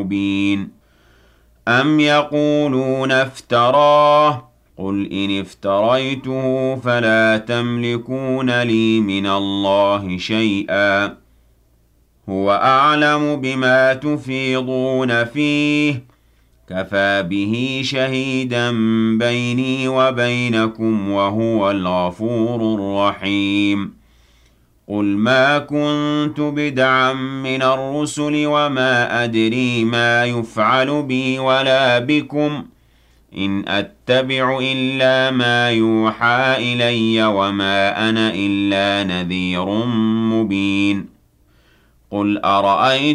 مُبِينٌ أَمْ يَقُولُونَ افْتَرَاهُ قُلْ إِنِ افْتَرَيْتُهُ فَلَا تَمْلِكُونَ لِي مِنَ اللَّهِ شَيْئًا هُوَ أَعْلَمُ بِمَا تُفِيضُونَ فِيهِ كَفَى بِهِ شَهِيدًا بَيْنِي وَبَيْنَكُمْ وَهُوَ الْغَفُورُ الرَّحِيمُ قُلْ مَا كُنتُ بِدْعًا مِّنَ الرُّسُلِ وَمَا أَدْرِي مَا يُفْعَلُ بِي وَلَا بِكُمْ إِنْ أَتَّبِعُ إِلَّا مَا يُوحَىٰ إِلَيَّ وَمَا أَنَا إِلَّا نَذِيرٌ مُّبِينٌ قُلْ أَرَأَيْتُمْ